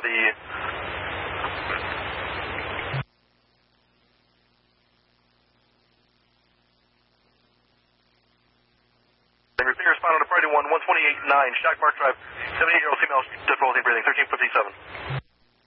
the... Repeat your respond on the Friday 1, 128.9, Shack Park Drive, 78-year-old female, death rolling, breathing, 1357.